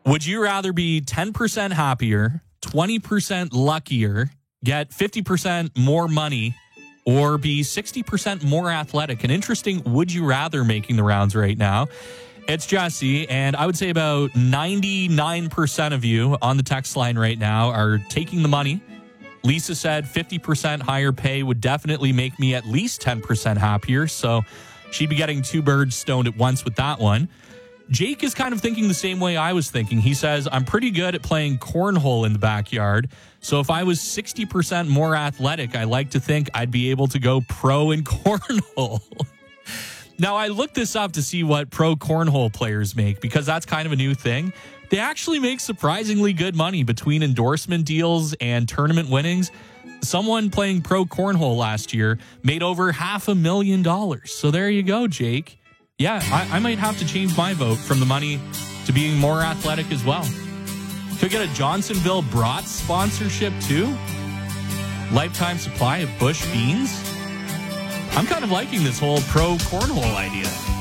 Would you rather be 10% happier, 20% luckier, get 50% more money, or be 60% more athletic? An interesting would you rather making the rounds right now. It's Jesse, and I would say about 99% of you on the text line right now are taking the money. Lisa said 50% higher pay would definitely make me at least 10% happier, so she'd be getting two birds stoned at once with that one. Jake is kind of thinking the same way I was thinking. He says, I'm pretty good at playing cornhole in the backyard. So if I was 60% more athletic, I like to think I'd be able to go pro in cornhole. Now, I looked this up to see what pro cornhole players make because that's kind of a new thing. They actually make surprisingly good money between endorsement deals and tournament winnings. Someone playing pro cornhole last year made over $500,000. So there you go, Jake. Yeah, I might have to change my vote from the money to being more athletic as well. Could get a Johnsonville Brats sponsorship too. Lifetime supply of Bush beans. I'm kind of liking this whole pro cornhole idea.